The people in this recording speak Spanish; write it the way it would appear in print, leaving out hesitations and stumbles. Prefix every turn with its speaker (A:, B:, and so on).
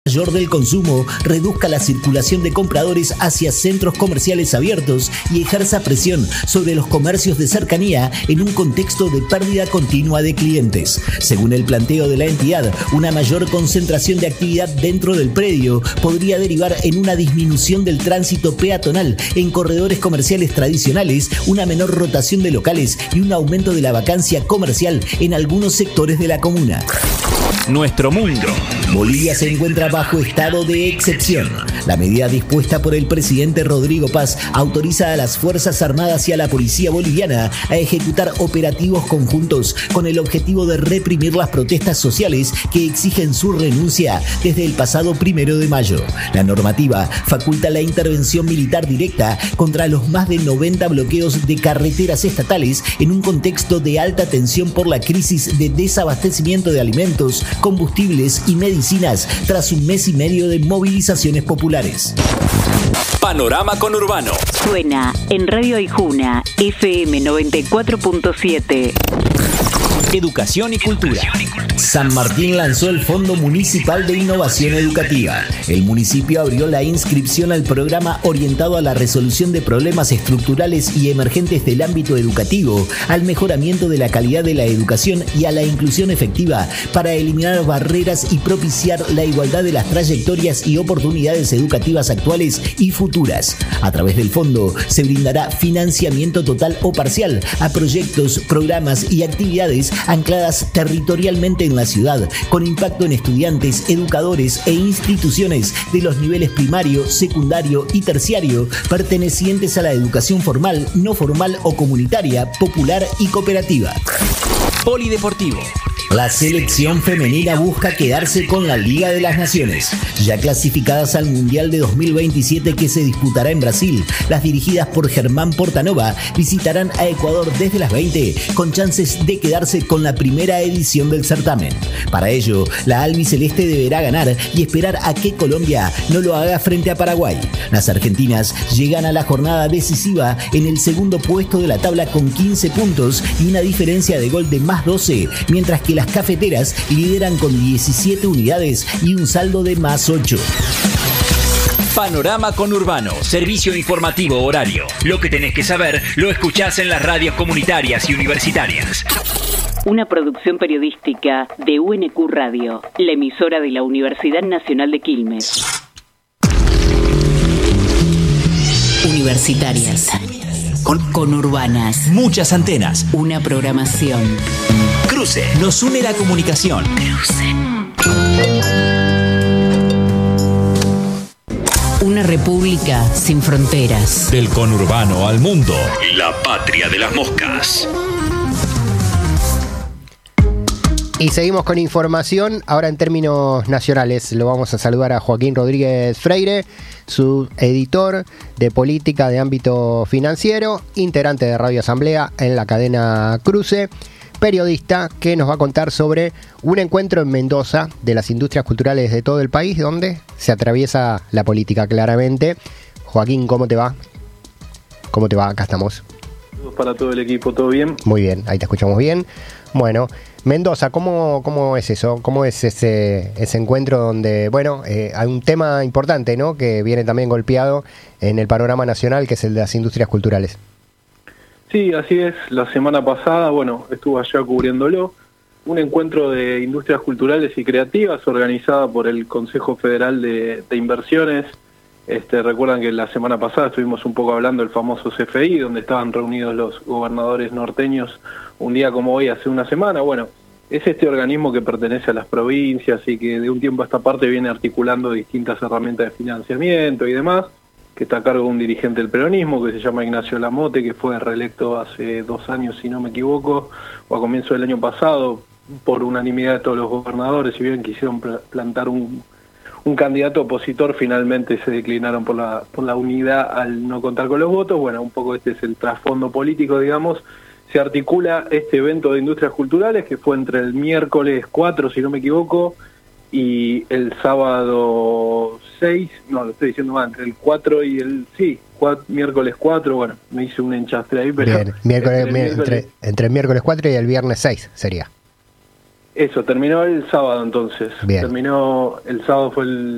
A: Mayor del consumo reduzca la circulación de compradores hacia centros comerciales abiertos y ejerza presión sobre los comercios de cercanía en un contexto de pérdida continua de clientes. Según el planteo de la entidad, una mayor concentración de actividad dentro del predio podría derivar en una disminución del tránsito peatonal en corredores comerciales tradicionales, una menor rotación de locales y un aumento de la vacancia comercial en algunos sectores de la comuna.
B: Nuestro mundo.
A: Bolivia se encuentra bajo estado de excepción. La medida dispuesta por el presidente Rodrigo Paz autoriza a las Fuerzas Armadas y a la Policía Boliviana a ejecutar operativos conjuntos con el objetivo de reprimir las protestas sociales que exigen su renuncia desde el pasado 1 de mayo. La normativa faculta la intervención militar directa contra los más de 90 bloqueos de carreteras estatales en un contexto de alta tensión por la crisis de desabastecimiento de alimentos, combustibles y medicinas tras un mes y medio de movilizaciones populares.
B: Panorama conurbano.
C: Suena en Radio Aijuna, FM 94.7.
B: Educación y cultura.
A: San Martín lanzó el Fondo Municipal de Innovación Educativa. El municipio abrió la inscripción al programa orientado a la resolución de problemas estructurales y emergentes del ámbito educativo, al mejoramiento de la calidad de la educación y a la inclusión efectiva para eliminar barreras y propiciar la igualdad de las trayectorias y oportunidades educativas actuales y futuras. A través del fondo se brindará financiamiento total o parcial a proyectos, programas y actividades ancladas territorialmente en la ciudad, con impacto en estudiantes, educadores e instituciones de los niveles primario, secundario y terciario, pertenecientes a la educación formal, no formal o comunitaria, popular y cooperativa.
B: Polideportivo.
A: La selección femenina busca quedarse con la Liga de las Naciones. Ya clasificadas al Mundial de 2027 que se disputará en Brasil, las dirigidas por Germán Portanova visitarán a Ecuador desde las 20 con chances de quedarse con la primera edición del certamen. Para ello, la albiceleste deberá ganar y esperar a que Colombia no lo haga frente a Paraguay. Las argentinas llegan a la jornada decisiva en el segundo puesto de la tabla con 15 puntos y una diferencia de gol de más 12, mientras que las cafeteras lideran con 17 unidades y un saldo de más 8.
B: Panorama conurbano, servicio informativo horario. Lo que tenés que saber lo escuchás en las radios comunitarias y universitarias.
C: Una producción periodística de UNQ Radio, la emisora de la Universidad Nacional de Quilmes. Universitarias. Conurbanas.
B: Muchas antenas.
C: Una programación.
B: Cruce. Nos une la comunicación.
C: Cruce. Una república sin fronteras.
B: Del conurbano al mundo. La patria de las moscas.
D: Y seguimos con información, ahora en términos nacionales. Lo vamos a saludar a Joaquín Rodríguez Freire, su editor de política de ámbito financiero, integrante de Radio Asamblea en la cadena Cruce, periodista que nos va a contar sobre un encuentro en Mendoza de las industrias culturales de todo el país, donde se atraviesa la política claramente. Joaquín, ¿cómo te va? ¿Cómo te va? Acá estamos.
E: Saludos para todo el equipo, ¿todo bien?
D: Muy bien, ahí te escuchamos bien. Bueno, Mendoza, ¿cómo es eso? ¿Cómo es ese encuentro donde, bueno, hay un tema importante, ¿no?, que viene también golpeado en el panorama nacional, que es el de las industrias culturales?
E: Sí, así es. La semana pasada, bueno, estuve allá cubriéndolo. Un encuentro de industrias culturales y creativas organizada por el Consejo Federal de Inversiones. Recuerdan que la semana pasada estuvimos un poco hablando del famoso CFI, donde estaban reunidos los gobernadores norteños un día como hoy, hace una semana. Bueno, es este organismo que pertenece a las provincias y que de un tiempo a esta parte viene articulando distintas herramientas de financiamiento y demás, que está a cargo de un dirigente del peronismo que se llama Ignacio Lamote, que fue reelecto hace 2 años, si no me equivoco, o a comienzo del año pasado, por unanimidad de todos los gobernadores. Si bien quisieron plantar un candidato opositor, finalmente se declinaron por la unidad al no contar con los votos. Bueno, un poco este es el trasfondo político, digamos. Se articula este evento de industrias culturales que fue entre el miércoles 4, si no me equivoco, y el sábado 6, no, lo estoy diciendo mal, entre el 4 y el, miércoles 4, bueno, me hice un enchastre ahí, pero...
D: Bien, entre el miércoles 4 y el viernes 6 sería.
E: Eso, terminó el sábado entonces.
D: Bien.
E: Terminó, el sábado fue